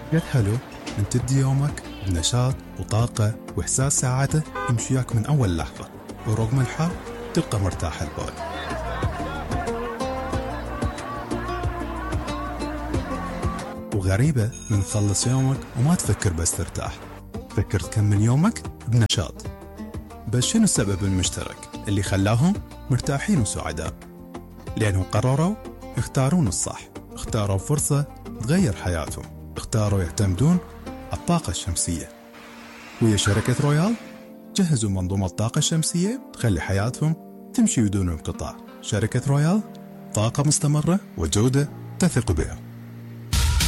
قد حلو أن تبدي يومك بنشاط وطاقة وإحساس سعادة يمشي وياك من أول لحظة، ورغم الحر تبقى مرتاح البال. وغريبة من تخلص يومك وما تفكر بس ترتاح، تفكر تكمل يومك بنشاط. بس شنو السبب المشترك اللي خلاهم مرتاحين وسعداء؟ لأنهم قرروا يختارون الصح، اختاروا فرصة تغير حياتهم، اختاروا يعتمدون على الطاقة الشمسية. ويا شركة رويال جهزوا منظومة الطاقة الشمسية تخلي حياتهم تمشي بدون انقطاع. شركة رويال، طاقة مستمرة وجودة تثق بها.